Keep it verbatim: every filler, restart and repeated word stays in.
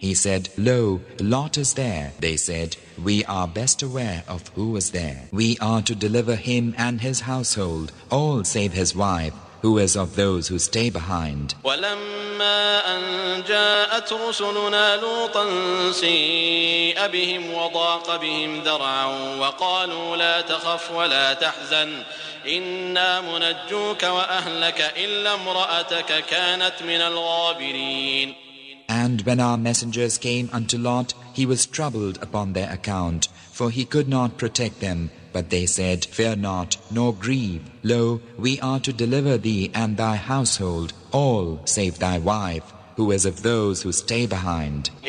He said, Lo, Lot is there. They said, We are best aware of who is there. We are to deliver him and his household, all save his wife, who is of those who stay behind. ولما أن جاءت رسلنا لوطا سيء بهم وضاق بهم ذرعا وقالوا لا تخف ولا تحزن إنا منجوك وأهلك إلا امرأتك كانت من الغابرين. And when our messengers came unto Lot, he was troubled upon their account, for he could not protect them. But they said, Fear not, nor grieve. Lo, we are to deliver thee and thy household, all save thy wife, who is of those who stay behind.